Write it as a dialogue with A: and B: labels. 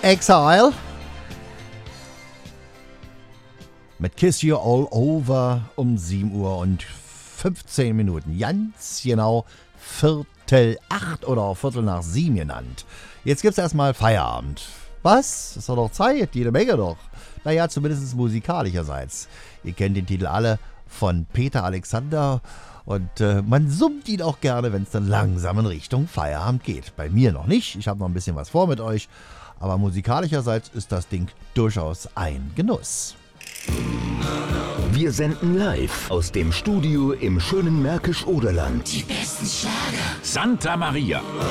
A: Exile mit Kiss You All Over um 7 Uhr und 15 Minuten. Ganz genau 7:45 oder auch 7:15 genannt. Jetzt gibt's erstmal Feierabend. Was? Ist doch Zeit, jede Menge doch. Naja, zumindest musikalischerseits. Ihr kennt den Titel alle von Peter Alexander und man summt ihn auch gerne, wenn es dann langsam in Richtung Feierabend geht. Bei mir noch nicht, ich habe noch ein bisschen was vor mit euch, aber musikalischerseits ist das Ding durchaus ein Genuss.
B: Wir senden live aus dem Studio im schönen Märkisch-Oderland.
C: Die besten Schlager.
D: Santa Maria.